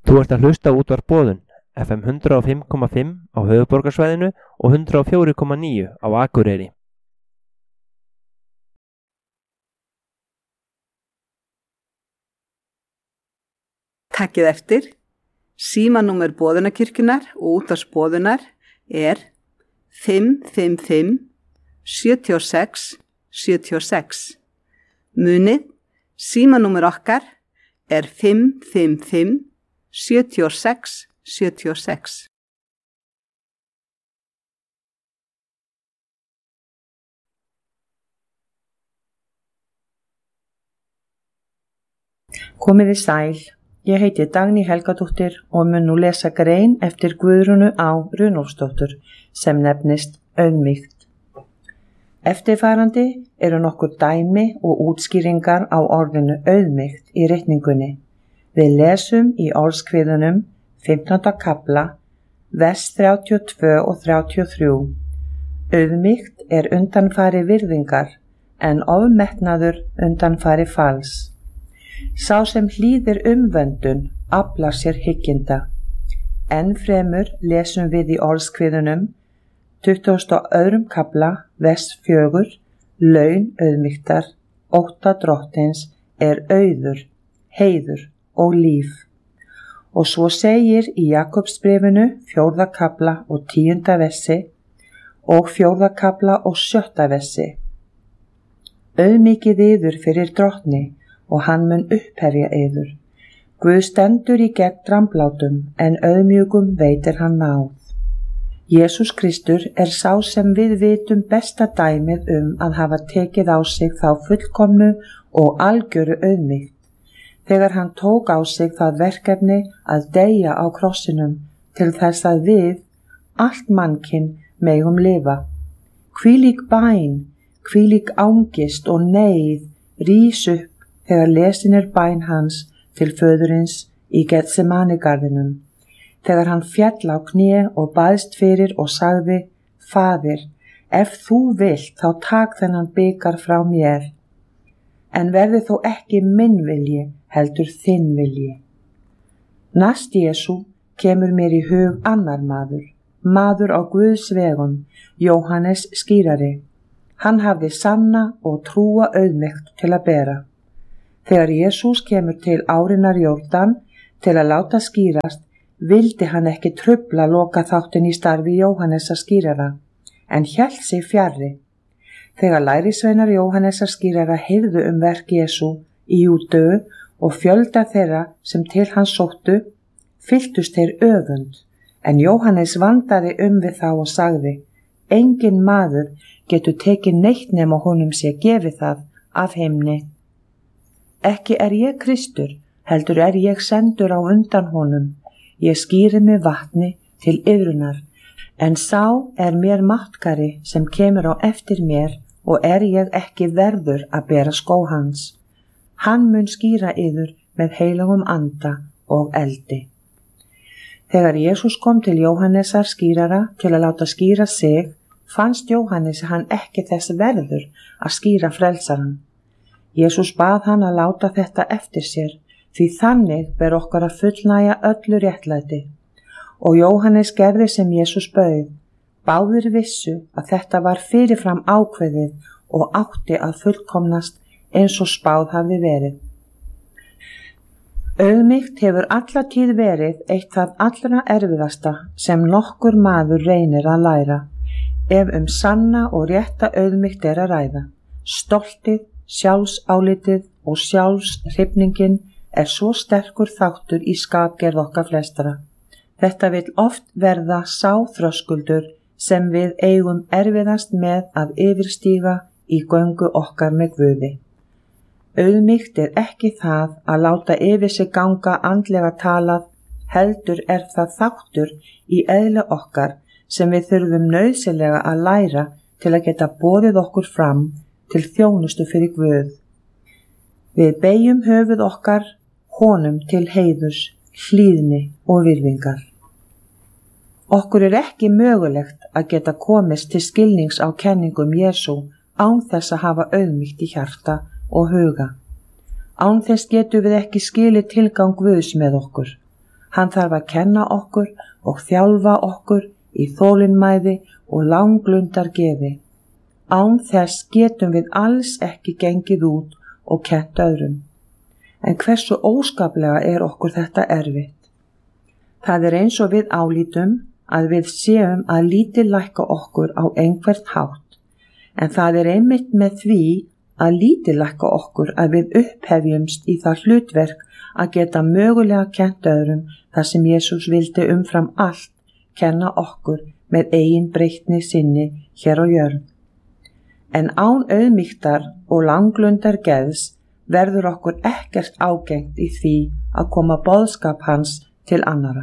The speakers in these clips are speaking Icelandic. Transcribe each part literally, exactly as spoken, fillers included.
Þú ert að hlusta á útvarp Boðun, F M hundrað og fimm komma fimm á höfuðborgarsvæðinu og hundrað og fjögur komma níu á Akureyri. Takkið eftir, símanúmer Boðunarkirkjunnar og útvarps Boðunar er fimm fimm fimm sjö sex sjö sex. Munið, símanúmer okkar er fimm fimm fimm sjö sex sjö sex. Komiði sæl, ég heiti Dagný Helgadóttir og mun nú lesa grein eftir Guðrúnu á Runólfsdóttur sem nefnist Auðmýkt. Eftirfarandi eru nokkur dæmi og útskýringar á orðinu auðmýkt í ritningunni. Við lesum í orðskviðunum fimmtánda kafla, vers þrjátíu og tvö og þrjátíu og þrjú. Auðmýkt er undanfari virðingar, en ofmetnaður undanfari falls. Sá sem hlýðir umvöndun aflar sér hygginda. Enn fremur lesum við í orðskviðunum tuttugasta og öðrum kafla, vers fjögur, laun auðmýktar, ótta drottins er auður, heiður og líf. Og svo segir í Jakobsbréfinu fjórða kafla og tíunda versi og fjórða kafla og sjötta versi. Auðmýkið yður fyrir drottni og hann mun upphefja yður. Guð stendur í gegn dramblátum en auðmjúkum veitir hann náð. Jesús Kristur er sá sem við vitum besta dæmið um að hafa tekið á sig þá fullkomnu og algjöru auðmýkt, þegar hann tók á sig það verkefni að deyja á krossinum til þess að við, allt mannkyn, megum lifa. Hvílík bæn, hvílík angist og neyð rís upp þegar lesin er bæn hans til föðurins í Getsemanigarðinum, þegar hann fjall á kné og baðst fyrir og sagði, Faðir, ef þú vilt þá tak þennan bikar frá mér, en verði þó ekki minn vilji, heldur þinn vilji. Næst Jesú kemur mér í hug annar maður, maður á Guðs vegum, Jóhannes skírari. Hann hafði sanna og trúa auðmýkt til að bera. Þegar Jesús kemur til árinnar Jórdan til að láta skírast, vildi hann ekki trufla loka þáttin í starfi Jóhannesa skírara, en hélt sig fjarri. Þegar lærisveinar Jóhannesa skírara heyrðu um verk Jesú í Júdeu og fjölda þeirra sem til hans sóttu, fylltust þeir öfund, en Jóhannes vandaði um við þá og sagði, engin maður getur tekið neitt nema honum sé gefið það af himni. Ekki er ég Kristur, heldur er ég sendur á undan honum. Ég skýri með vatni til iðrunar, en sá er mér máttkari sem kemur á eftir mér og er ég ekki verður að bera skó hans. Hann mun skýra yður með heilagum anda og eldi. Þegar Jesús kom til Jóhannesar skýrara til að láta skýra sig, fannst Jóhannes hann ekki þess verður að skýra frelsaran. Jesús bað hann að láta þetta eftir sér, því þannig ber okkar að fullnæja öllu réttlæti. Og Jóhannes gerði sem Jesús bauð. Báðir vissu að þetta var fyrirfram ákveðið og átti að fullkomnast eins og spáð hafði verið. Auðmýkt hefur alla tíð verið eitt það allra erfiðasta sem nokkur maður reynir að læra, ef um sanna og rétta auðmýkt er að ræða. Stoltið, sjálfsálitið og sjálfshrifningin er svo sterkur þáttur í skapgerð okkar flestara. Þetta vill oft verða sá þröskuldur sem við eigum erfiðast með að yfirstíga í göngu okkar með Guði. Auðmýkt er ekki það að láta yfir sig ganga andlega talað, heldur er það þáttur í eðli okkar sem við þurfum nauðsynlega að læra til að geta boðið okkur fram til þjónustu fyrir Guð. Við beygjum höfuð okkar honum til heiðurs, hlýðni og virðingar. Okkur er ekki mögulegt að geta komist til skilnings á kenningum Jesú án þess að hafa auðmýkt í hjarta og huga. Án þess getum við ekki skilið tilgang Guðs með okkur. Hann þarf að kenna okkur og þjálfa okkur í þolinmæði og langlundar geði. Án þess getum við alls ekki gengið út og kennt öðrum. En hversu óskaplega er okkur þetta erfitt? Það er eins og við álítum að við séum að lítillækka okkur á einhvert hátt, en það er einmitt með því að lítillækka okkur að við upphefjumst í það hlutverk að geta mögulega kennt öðrum þar sem Jesús vildi umfram allt kenna okkur með eigin breytni sinni hér á jörð. En án auðmýktar og langlundar geðs verður okkur ekkert ágengt í því að koma boðskap hans til annara.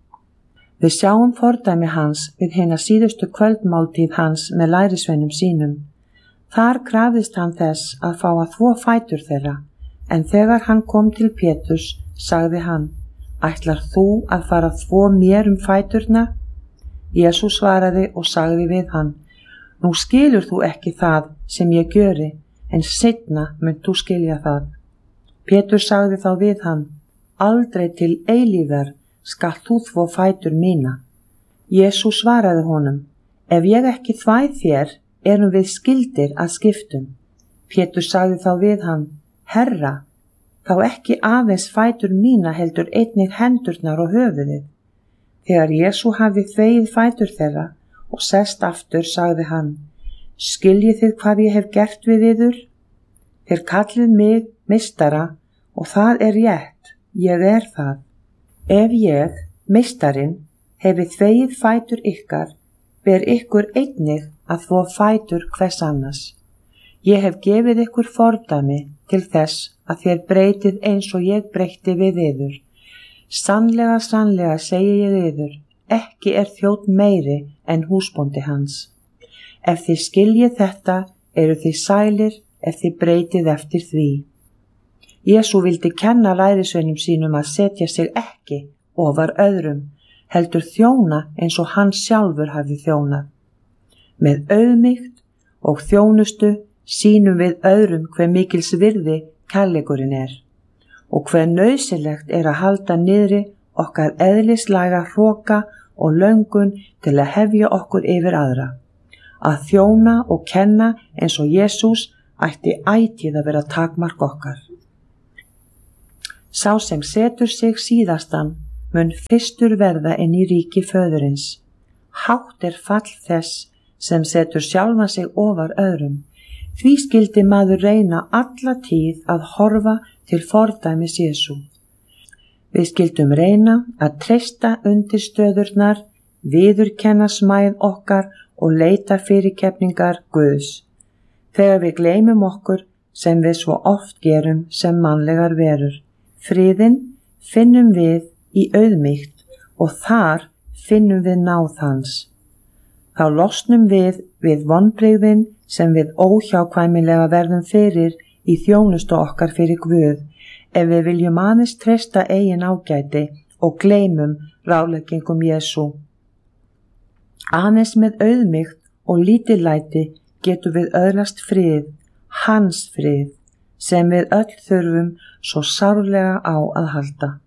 Við sjáum fordæmi hans við hina síðustu kvöldmáltíð hans með lærisveinum sínum. Þar krafðist hann þess að fá að þvo fætur þeirra, en þegar hann kom til Péturs, sagði hann, ætlar þú að fara að þvo mér um fæturna? Jesús svaraði og sagði við hann, nú skilur þú ekki það sem ég gjöri, en seinna munt þú skilja það. Pétur sagði þá við hann, aldrei til eilífðar skalt þú þvo fætur mína. Jesús svaraði honum, ef ég ekki þvæ þér, erum við skyldir að skiptum. Pétur sagði þá við hann, Herra, þá ekki aðeins fætur mína heldur einnig hendurnar og höfuðið. Þegar Jesú hafði þvegið fætur þeirra og sest aftur, sagði hann, skiljið þið hvað ég hef gert við yður? Þér kallið mig meistara og það er rétt, ég er það. Ef ég, meistarinn, hefi þvegið fætur ykkar, ber ykkur einnig að þvo fætur hvers annars. Ég hef gefið ykkur fordæmi til þess að þér breytið eins og ég breytti við yður. Sannlega, sannlega segi ég yður, ekki er þjónn meiri en húsbóndi hans. Ef þið skiljið þetta, eru þið sælir ef þið breytið eftir því. Jesú vildi kenna lærisveinum sínum að setja sig ekki ofar öðrum, heldur þjóna eins og hann sjálfur hafði þjónað. Með auðmýkt og þjónustu sýnum við öðrum hve mikils virði kærleikurinn er og hve nauðsynlegt er að halda niðri okkar eðlislæga hroka og löngun til að hefja okkur yfir aðra. Að þjóna og kenna eins og Jesús ætti ætíð að vera takmark okkar. Sá sem setur sig síðastan mun fyrstur verða inn í ríki föðurins. Hátt er fall þess sem setur sjálfa sig ofar öðrum. Því skyldi maður reyna alla tíð að horfa til fordæmis Jesú. Við skildum reyna að treysta undir stöðurnar, viðurkenna smæð okkar og leita fyrirgefningar Guðs. Þegar við gleymum okkur sem við svo oft gerum sem mannlegar verur. Friðinn finnum við í auðmýkt og þar finnum við náð hans. Þá losnum við við vonbrigðin sem við óhjákvæmilega verðum fyrir í þjónustu okkar fyrir Guð ef við viljum aðeins treysta eigin ágæti og gleymum ráðleggingum Jesú. Aðeins með auðmýkt og lítillæti getum við öðlast frið, hans frið, sem við öll þurfum svo sárlega á að halda.